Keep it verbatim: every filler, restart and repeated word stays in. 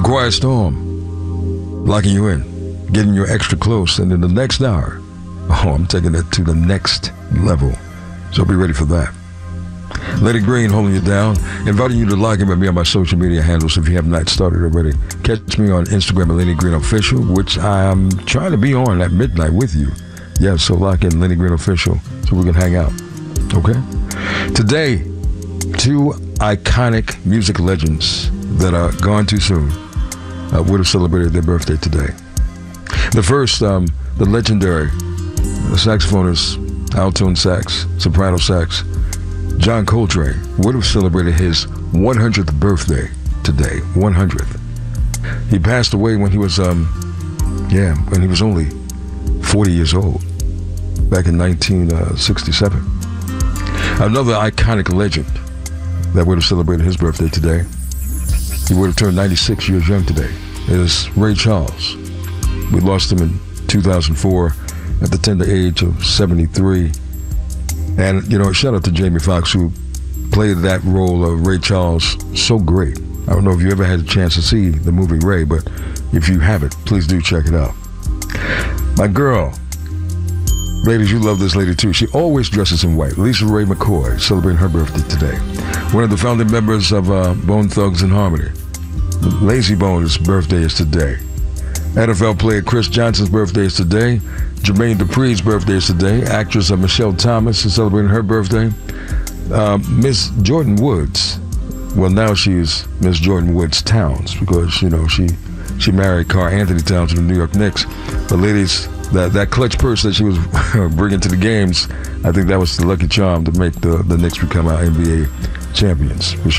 Quiet Storm, locking you in, getting you extra close. And in the next hour, oh, I'm taking it to the next level. So be ready for that. Lenny Green holding you down, inviting you to log in with me on my social media handles if you have not started already. Catch me on Instagram at Lenny Green Official, which I am trying to be on at midnight with you. Yeah, so lock in Lenny Green Official so we can hang out. Okay? Today, two iconic music legends that are gone too soon uh, would have celebrated their birthday today. The first, um, the legendary saxophonist, alto sax, soprano sax, John Coltrane, would have celebrated his one hundredth birthday today. one hundredth. He passed away when he was, um, yeah, when he was only forty years old, back in nineteen sixty-seven. Another iconic legend that would have celebrated his birthday today, he would have turned ninety-six years young today, is Ray Charles. We lost him in two thousand four at the tender age of seventy-three. And, you know, shout out to Jamie Foxx, who played that role of Ray Charles so great. I don't know if you ever had a chance to see the movie Ray, but if you haven't, please do check it out. My girl, ladies, you love this lady too. She always dresses in white. Lisa Ray McCoy, celebrating her birthday today. One of the founding members of uh, Bone Thugs and Harmony. Lazy Bone's birthday is today. N F L player Chris Johnson's birthday is today. Jermaine Dupri's birthday is today. Actress uh, Michelle Thomas is celebrating her birthday. Uh, Miss Jordan Woods, well, now she's Miss Jordan Woods Towns because, you know, she she married Carl Anthony Towns of the New York Knicks. But ladies, that, that clutch purse that she was bringing to the games, I think that was the lucky charm to make the, the Knicks become our N B A champions.